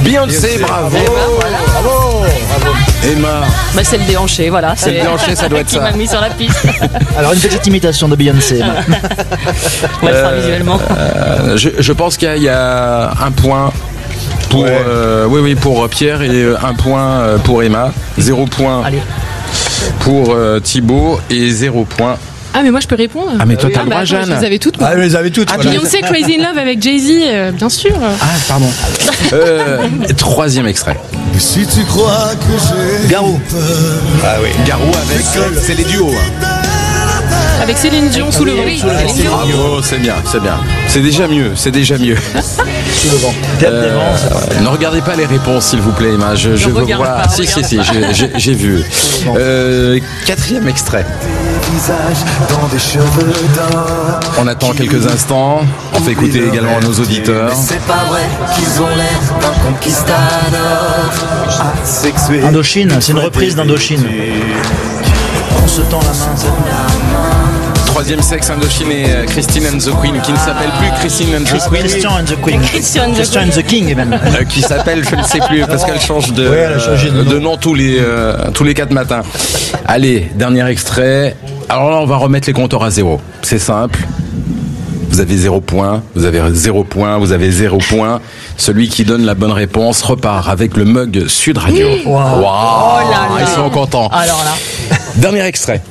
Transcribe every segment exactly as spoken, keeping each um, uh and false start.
Beyoncé, bravo. Bravo. Bravo. Emma. Bah, c'est le déhanché, voilà. C'est le déhanché, ça doit être qui ça. m'a mis sur la piste. Alors une petite imitation de Beyoncé. On va le faire visuellement. Euh, je, je pense qu'il y a, il y a un point pour, Ouais. euh, oui, oui, pour Pierre et un point pour Emma. Zéro point Allez. pour euh, Thibaut et zéro point. Ah, mais moi je peux répondre. Ah, mais toi, t'as Ah, le bah, droit, attends, Jeanne. Je les avais toutes. moi. Ah, vous les avez toutes. Ah, voilà. Beyoncé Crazy in Love avec Jay-Z, euh, bien sûr. Ah, pardon. Euh, troisième extrait. Si tu crois que j'ai Garou. Ah oui. Garou avec. C'est les duos. hein. Avec Céline Dion sous le vent. Oui, Céline Dion. Bravo, c'est bien, c'est bien. C'est déjà mieux, c'est déjà mieux. Sous le vent. Tête des vents, c'est parfait. Ne regardez pas les réponses, s'il vous plaît, Emma. Je, je veux regarde voir. pas, si, si, regarde si, j'ai- j'ai- j'ai vu. Euh, quatrième extrait. visage dans des cheveux d'or. On attend quelques instants. On fait écouter également à nos auditeurs. Mais c'est pas vrai qu'ils ont l'air d'un conquistador. Asexué. Indochine, c'est une reprise d'Indochine. On se tend la main. c'est- Troisième sexe, Indochine et euh, Christine and the Queen, qui ne s'appelle plus Christine and the Queen, Christian and the Queen. Christian and the Christian and the King, même. euh, qui s'appelle, je ne sais plus, parce qu'elle change de, Ouais, elle a changé de euh, nom. de nom tous les euh, tous les quatre matins. Allez, dernier extrait. Alors là, on va remettre les compteurs à zéro. C'est simple. Vous avez zéro point, vous avez zéro point, vous avez zéro point. Celui qui donne la bonne réponse repart avec le mug Sud Radio. Wow. Waouh, là là. ils sont contents. Alors là. Dernier extrait.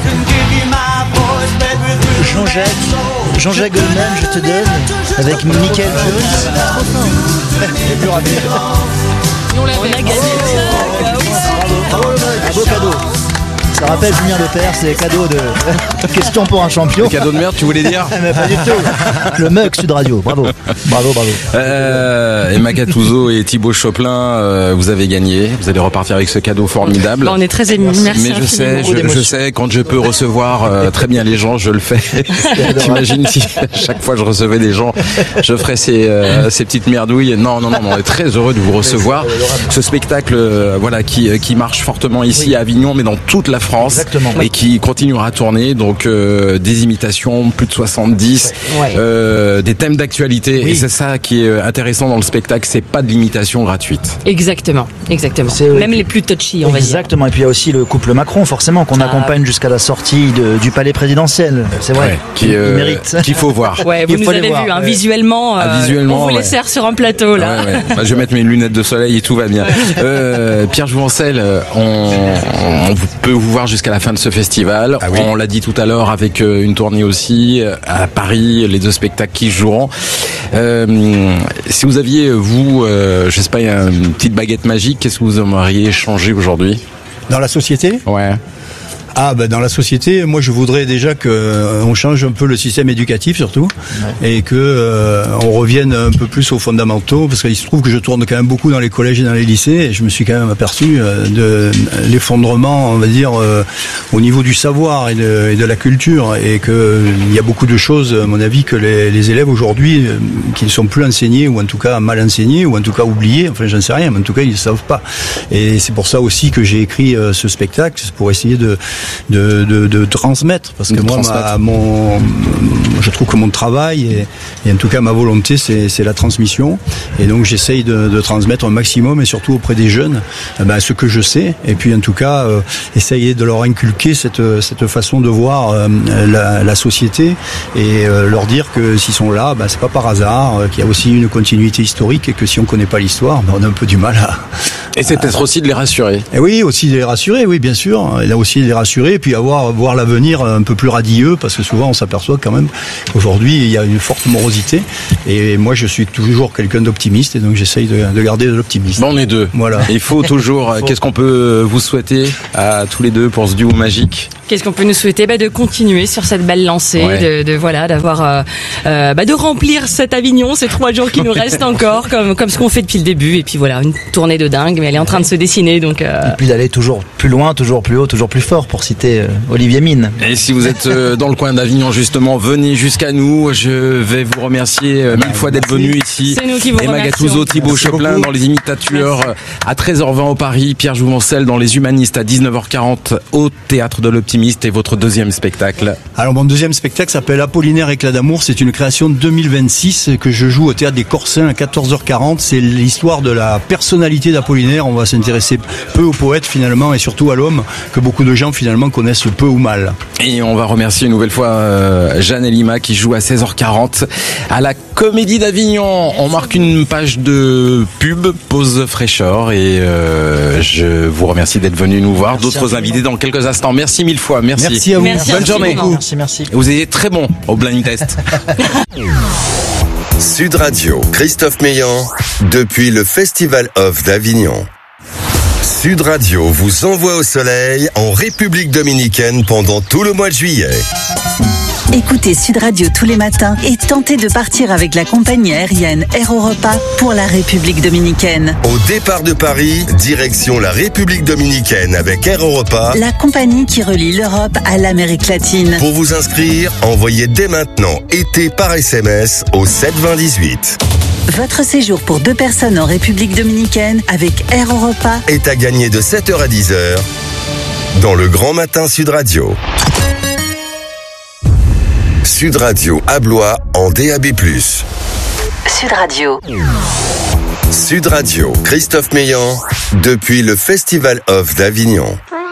Jean-Jacques. Jean-Jacques Goldman, je te donne. Avec Michael Jones. Et plus rapide. On l'a On a fait. gagné. Un beau cadeau. Ça rappelle Julien Lepers, c'est les cadeaux de question pour un champion. Cadeau de merde, tu voulais dire? Mais pas du tout. Le mug Sud Radio, bravo. Bravo, bravo. Euh, Emma Gattuso et Thibaut Choplin, euh, vous avez gagné. Vous allez repartir avec ce cadeau formidable. Bah, on est très émus. Merci. Mais je sais, infiniment. je, je d'émotions. sais, quand je peux recevoir euh, très bien les gens, je le fais. T'imagines si à chaque fois je recevais des gens, je ferais ces, euh, ces petites merdouilles. Non, non, non, on est très heureux de vous recevoir. Ce spectacle, euh, voilà, qui, qui marche fortement ici Oui. à Avignon, mais dans toute la France. Exactement. Et qui continuera à tourner. Donc, euh, des imitations, plus de soixante-dix, Ouais. euh, des thèmes d'actualité. Oui. Et c'est ça qui est intéressant dans le spectacle, c'est pas de l'imitation gratuite. Exactement, exactement. C'est- Même les plus touchy, on va dire. Exactement. Et puis il y a aussi le couple Macron, forcément, qu'on Ah. accompagne jusqu'à la sortie de- du palais présidentiel. C'est vrai. Ouais, qui, Il euh, mérite. qu'il faut voir. Ouais, vous Il nous faut les avez voir, vu, hein, ouais. visuellement, Ah, euh, visuellement, on vous ouais. les sert sur un plateau là. Ouais, ouais. Bah, je vais mettre mes lunettes de soleil et tout va bien. Euh, Pierre Jouvencel, euh, on, on peut vous voir jusqu'à la fin de ce festival. Ah oui. On l'a dit tout à l'heure avec euh, une tournée aussi euh, à Paris, les deux spectacles qui joueront. Euh, si vous aviez, vous, euh, je sais pas, une petite baguette magique, qu'est-ce que vous aimeriez changer aujourd'hui? Dans la société? Ouais. Ah ben dans la société, moi je voudrais déjà que euh, on change un peu le système éducatif surtout, et que euh, on revienne un peu plus aux fondamentaux, parce qu'il se trouve que je tourne quand même beaucoup dans les collèges et dans les lycées, et je me suis quand même aperçu euh, de l'effondrement, on va dire, euh, au niveau du savoir et de, et de la culture, et que euh, il y a beaucoup de choses, à mon avis, que les, les élèves aujourd'hui euh, qui ne sont plus enseignés, ou en tout cas mal enseignés, ou en tout cas oubliés, enfin j'en sais rien, mais en tout cas ils ne savent pas. Et c'est pour ça aussi que j'ai écrit euh, ce spectacle, c'est pour essayer de De, de, de transmettre, parce que De moi transmettre. ma, mon, je trouve que mon travail et, et en tout cas ma volonté c'est, c'est la transmission, et donc j'essaye de, de transmettre un maximum, et surtout auprès des jeunes, eh ben, ce que je sais, et puis en tout cas euh, essayer de leur inculquer cette, cette façon de voir euh, la, la société, et euh, leur dire que s'ils sont là, ben, c'est pas par hasard, euh, qu'il y a aussi une continuité historique, et que si on connaît pas l'histoire, ben, on a un peu du mal à, Et c'est peut-être aussi de les rassurer. et oui, aussi les rassurer, oui, bien sûr. Et là aussi les rassurer, et puis avoir voir l'avenir un peu plus radieux, parce que souvent on s'aperçoit quand même qu'aujourd'hui il y a une forte morosité. Et moi je suis toujours quelqu'un d'optimiste, et donc j'essaye de, de garder de l'optimisme. Bon, on est deux. Voilà. Il faut toujours. Qu'est-ce qu'on peut vous souhaiter à tous les deux pour ce duo magique? Qu'est-ce qu'on peut nous souhaiter? Bah, de continuer sur cette belle lancée, Ouais. de, de voilà, d'avoir, euh, euh, bah, de remplir cet Avignon, ces trois jours qui nous restent encore, comme comme ce qu'on fait depuis le début, et puis voilà, une tournée de dingue. oui, elle est en train de se dessiner, donc. Euh... Et puis d'aller toujours plus loin, toujours plus haut, toujours plus fort, pour citer euh, Olivier Mine. Et si vous êtes euh, dans le coin d'Avignon, justement, venez jusqu'à nous. Je vais vous remercier euh, mille fois d'être venu ici. C'est nous qui vous Emma remercions. Gattuso, Thibaut Choplin dans Les Imitateurs, euh, à treize heures vingt au Paris, Pierre Jouvencel dans Les Humanistes à dix-neuf heures quarante au Théâtre de l'Optimiste, et votre deuxième spectacle. Alors mon deuxième spectacle s'appelle Apollinaire Éclat d'amour. C'est une création de deux mille vingt-six que je joue au Théâtre des Corsins à quatorze heures quarante. C'est l'histoire de la personnalité d'Apollinaire. On va s'intéresser peu au poète finalement, et surtout à l'homme que beaucoup de gens finalement connaissent peu ou mal. Et on va remercier une nouvelle fois euh, Jeanne et Lima qui joue à seize heures quarante à la Comédie d'Avignon. On marque une page de pub, pause fraîcheur, et euh, je vous remercie d'être venu nous voir. Merci D'autres infiniment. invités dans quelques instants. Merci mille fois. Merci. Merci à vous. Merci Bonne journée. infiniment. Merci, merci. Vous étiez très bon au blind test. Sud Radio, Christophe Meillan, depuis le Festival Off d'Avignon. Sud Radio vous envoie au soleil en République Dominicaine pendant tout le mois de juillet. Écoutez Sud Radio tous les matins et tentez de partir avec la compagnie aérienne Air Europa pour la République Dominicaine. Au départ de Paris, direction la République Dominicaine avec Air Europa. La compagnie qui relie l'Europe à l'Amérique latine. Pour vous inscrire, envoyez dès maintenant été par S M S au sept vingt dix-huit. Votre séjour pour deux personnes en République Dominicaine avec Air Europa Est à gagner de sept heures à dix heures dans le Grand Matin Sud Radio. Sud Radio à Blois en D A B plus. Sud Radio. Sud Radio, Christophe Meillan, depuis le Festival Off d'Avignon.